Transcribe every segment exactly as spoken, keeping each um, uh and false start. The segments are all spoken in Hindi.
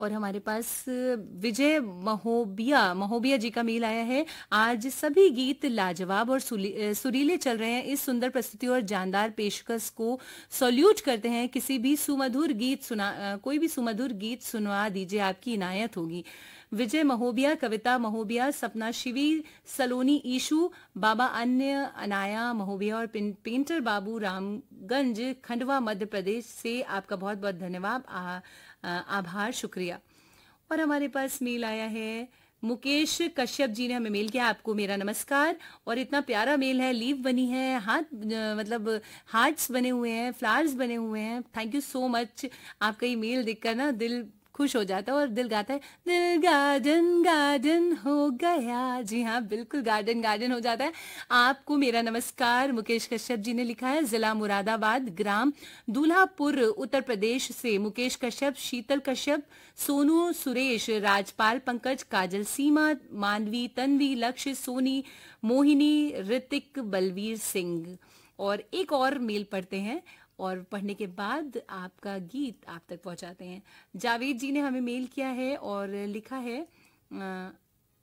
और हमारे पास विजय महोबिया महोबिया जी का मेल आया है। आज सभी गीत लाजवाब और सुली- अ, सुरीले चल रहे हैं। इस सुंदर प्रस्तुति और जानदार पेशकश को सॉल्यूट करते हैं। किसी भी सुमधुर गीत सुना अ, कोई भी सुमधुर गीत सुनवा दीजिए, आपकी इनायत होगी। विजय महोबिया, कविता महोबिया, सपना शिवी, सलोनी ईशु, बाबा अन्य अनाया महोबिया और पें, पेंटर बाबू रामगंज खंडवा मध्य प्रदेश से आपका बहुत बहुत धन्यवाद, आ, आ, आभार, शुक्रिया। और हमारे पास मेल आया है मुकेश कश्यप जी ने हमें मेल किया। आपको मेरा नमस्कार। और इतना प्यारा मेल है, लीव बनी है, हाथ अ, मतलब हार्ट्स बने हुए हैं, फ्लावर्स बने हुए हैं। Thank you so much. आपका ये मेल देखकर ना दिल खुश हो जाता है और दिल गाता है, दिल गार्डन गार्डन हो गया। जी हाँ, बिल्कुल गार्डन गार्डन हो जाता है। आपको मेरा नमस्कार मुकेश कश्यप जी ने लिखा है। जिला मुरादाबाद, ग्राम दूल्हापुर, उत्तर प्रदेश से मुकेश कश्यप, शीतल कश्यप, सोनू सुरेश, राजपाल पंकज, काजल सीमा, मानवी, तन्वी, लक्ष्य, सोनी, मोहिनी, ऋतिक, बलवीर सिंह। और एक और मेल पढ़ते हैं और पढ़ने के बाद आपका गीत आप तक पहुंचाते हैं। जावेद जी ने हमें मेल किया है और लिखा है अ,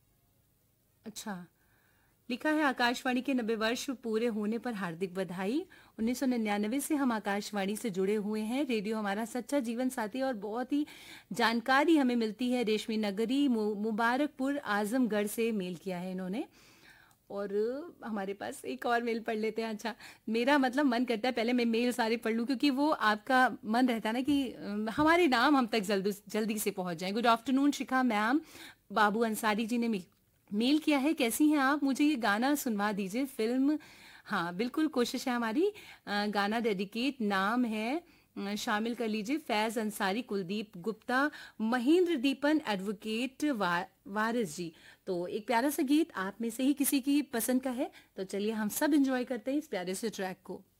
अच्छा, लिखा है आकाशवाणी के नब्बे वर्ष पूरे होने पर हार्दिक बधाई। उन्नीस सौ निन्यानवे से हम आकाशवाणी से जुड़े हुए हैं। रेडियो हमारा सच्चा जीवन साथी और बहुत ही जानकारी हमें मिलती है। रेशमी नगरी मु- मुबारकपुर आजमगढ़ से मेल किया है इन्होंने। और हमारे पास एक और मेल पढ़ लेते हैं। अच्छा, मेरा मतलब मन करता है पहले मैं मेल सारे पढ़ लूं, क्योंकि वो आपका मन रहता है ना कि अम, हमारे नाम हम तक जल्दी जल्दी से पहुंच जाएं। गुड आफ्टरनून शिखा मैम, बाबू अंसारी जी ने मेल मेल किया है। कैसी हैं आप? मुझे ये गाना सुनवा दीजिए, फिल्म। हाँ बिल्कुल, कोशिश है हमारी। अ, गाना डेडिकेट, नाम है अ, शामिल कर लीजिए फैज अंसारी, कुलदीप गुप्ता, महेंद्र दीपन, एडवोकेट वा, वारिस जी। तो एक प्यारा सा गीत आप में से ही किसी की पसंद का है, तो चलिए हम सब एंजॉय करते हैं इस प्यारे से ट्रैक को।